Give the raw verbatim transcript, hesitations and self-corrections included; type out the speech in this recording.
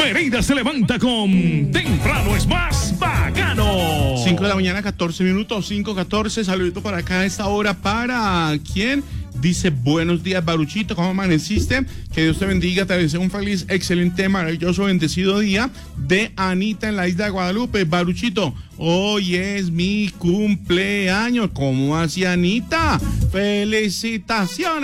Pereira se levanta con Temprano es más bacano. cinco de la mañana, catorce minutos, cinco catorce. Saludito por acá a esta hora para ¿quién? Dice, buenos días, Baruchito, ¿cómo amaneciste? Que Dios te bendiga, te deseo un feliz, excelente, maravilloso, bendecido día de Anita en la isla de Guadalupe. Baruchito, hoy es mi cumpleaños. ¿Cómo así, Anita? ¡Felicitaciones!